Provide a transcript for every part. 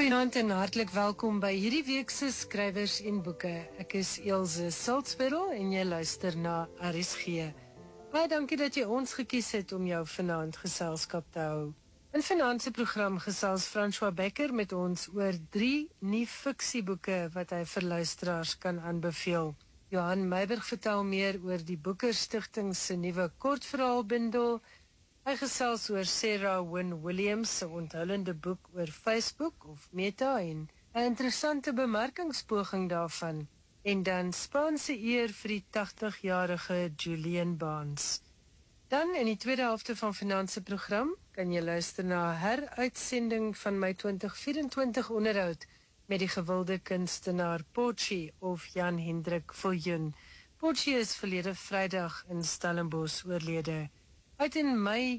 Goeienaand en hartlik welkom by hierdie week se skrywers en boeke. Ek is Elsje Salzwetel en jy luister na RSG. Baie dankie dat jy ons gekies het om jou vanaand geselskap te hou. In vanaand se program gesels François Becker met ons oor 3 nuwe fiksieboeke wat hy vir luisteraars kan aanbeveel. Johan Meiberg vertel meer oor die Boeker Stichting se nuwe kortverhaalbundel. Hy gesels oor Sarah Wynne Williams se onthullende boek oor Facebook of Meta en 'n interessante bemarkingspoging daarvan. En dan Spaanse eer vir die 80-jarige Julian Barnes. Dan in die tweede helfte van vanaand se program kan jy luister na 'n heruitsending van my 2024 onderhoud met die gewilde kunstenaar Potchie of Jan Hendrik Viljoen. Potchie is verlede Vrydag in Stellenbosch oorlede. Uit in Mei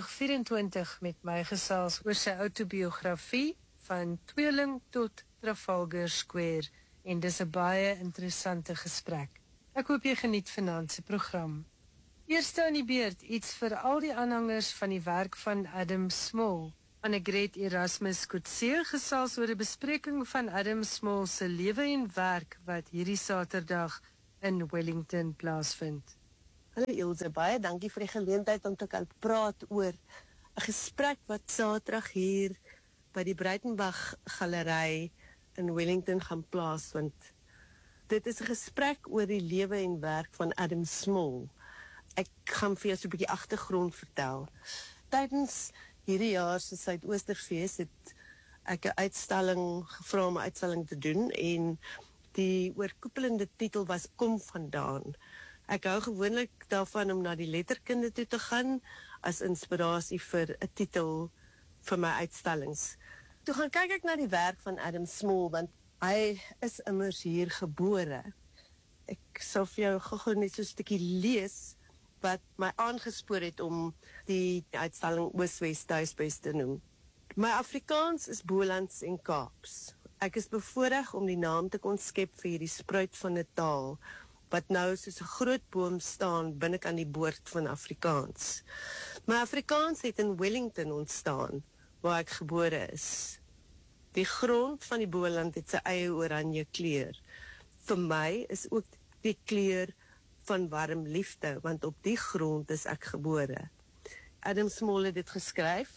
2024 met my gesels oor sy autobiografie van Tweeling tot Trafalgar Square en dis 'n baie interessante gesprek. Ek hoop jy geniet vanaand se program. Eerste aan die beurt iets vir al die aanhangers van die werk van Adam Small. Annegret Erasmus Coetzee gesels oor 'n bespreking van Adam Small se lewe en werk wat hierdie Saterdag in Wellington plaasvind. Hallo Elsje, baie dankie vir die geleentheid om te kan praat oor 'n gesprek wat Saterdag hier by die Breitenberg Galery in Wellington gaan plaasvind. Dit is 'n gesprek oor die lewe en werk van Adam Small. Ek gaan vir jou so 'n bietjie agtergrond vertel. Tydens hierdie jaar se Suidoosterfees het ek 'n uitstalling gevra om 'n uitstalling te doen en die oorkoepelende titel was Kom Vandaan. Ek hou gewoonlik daarvan om na die letterkunde toe te gaan as inspirasie vir 'n titel vir my uitstallings. Toe gaan kyk ek na die werk van Adam Small, want hy is immers hier gebore. Ek sal vir jou gou net so 'n stukkie lees wat my aangespoor het om die uitstalling Oos-Wes Tuisbes te noem. My Afrikaans is Bolands en Kaaps. Ek is bevoorreg om die naam te kon skep vir hierdie spruit van 'n taal, wat nou soos 'n groot boom staan binnekant die boord van Afrikaans. My Afrikaans het in Wellington ontstaan, waar ek gebore is. Die grond van die Boland het sy eie oranje kleur. Vir my is ook die kleur van warm liefde, want op die grond is ek gebore. Adam Small het dit geskryf,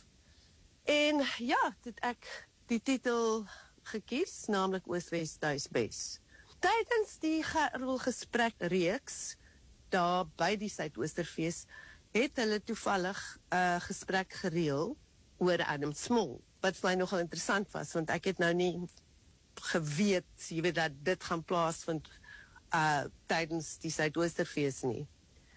en ja, het ek die titel gekies, naamlik Oos-Wes Tuisbes. Tydens die gesprek reeks, daar by die Suidoosterfees, het hulle toevallig 'n gesprek gereël oor Adam Small, wat vir my nogal interessant was, want ek het nou nie geweet, jy weet, dat dit gaan plaasvind tydens die Suidoosterfees nie.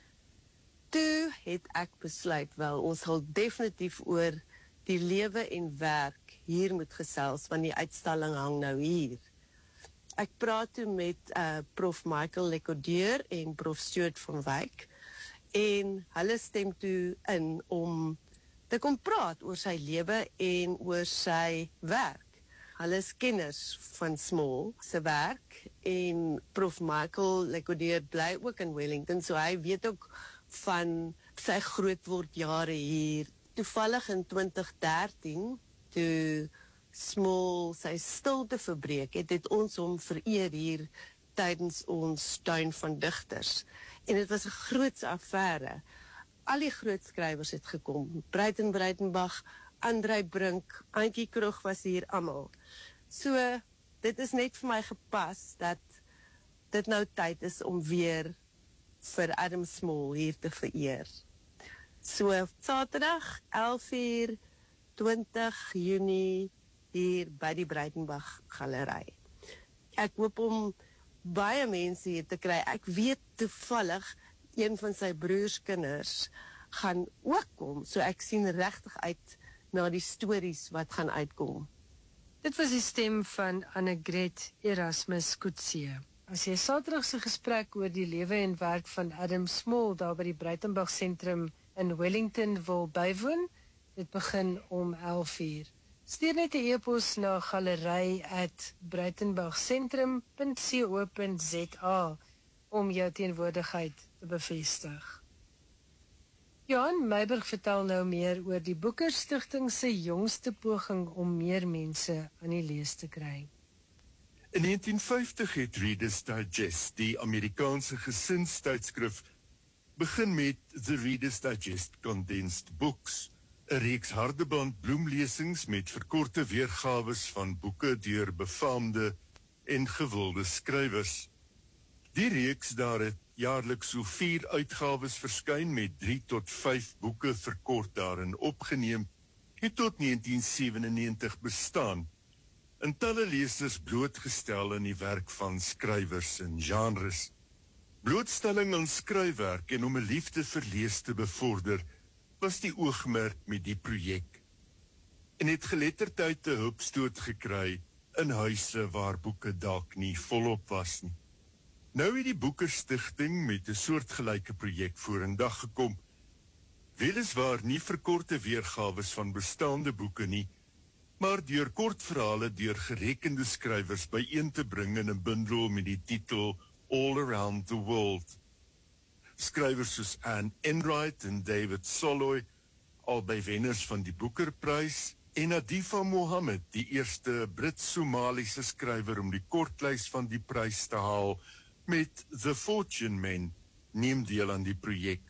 Toe het ek besluit, wel, ons sal definitief oor die lewe en werk hier moet gesels, want die uitstalling hang nou hier. Ek praat toe met prof Michael Lecodeur en prof Stuart van Wyk, en hulle stem toe in om te kom praat oor sy lewe en oor sy werk. Hulle is kenners van Small se werk, en prof Michael Lecodeur bly ook in Wellington, so hy weet ook van sy grootwordjare hier. Toevallig in 2013, toe Small sy stilte verbreek het ons hom vereer hier tydens ons tuin van digters. En dit was 'n grootse affære. Al die groot skrywers het gekom. Breitenbach, Andrei Brink, Antjie Krog was hier almal. So, dit is net vir my gepas dat dit nou tyd is om weer vir Adam Small hier te vereer. So, Saterdag, 11:00, 20 Junie, hier by die Breitenberg Galery. Ek hoop om baie mense hier te kry. Ek weet toevallig, een van sy broerskinders gaan ook kom, so ek sien regtig uit na die stories wat gaan uitkom. Dit was die stem van Annegret Erasmus Coetzee. As jy Saterdag se gesprek oor die lewe en werk van Adam Small daar by die Breitenberg Sentrum in Wellington wil bywoon, dit begin om 11:00. Stuur net 'n e-pos na galery@breitenbergcentrum.co.za om jou teenwoordigheid te bevestig. Johan Meiburg vertel nou meer oor die Booker Stichting se jongste poging om meer mense aan die lees te kry. In 1950 het Reader's Digest, die Amerikaanse gesinstydskrif, begin met The Reader's Digest Condensed Books, 'n reeks hardeband bloemlesings met verkorte weergawes van boeke deur befaamde en gewilde skrywers. Die reeks daar het jaarliks so 4 uitgawes verskyn met 3 tot 5 boeke verkort daarin opgeneem, het tot 1997 bestaan, en talle lesers blootgestel in die werk van skrywers en genres. Blootstelling aan skryfwerk en om 'n liefde vir lees te bevorder, was die oogmerk met die projek, en het geletterdheid 'n hupstoot gekry in huise waar boeke dalk nie volop was nie. Nou het die Booker Stichting met 'n soortgelyke projek vorendag gekom, weliswaar nie verkorte weergawes van bestaande boeke nie, maar deur kortverhale deur gerekende skrywers byeen te bring in 'n bundel met die titel All Around the World. Skrywers soos Anne Enright en David Soloy, albei wenners van die Booker-prys, en Adifa Mohammed, die eerste Brits-Somaliese skrywer om die kortlys van die prys te haal, met The Fortune Men, neem deel aan die projek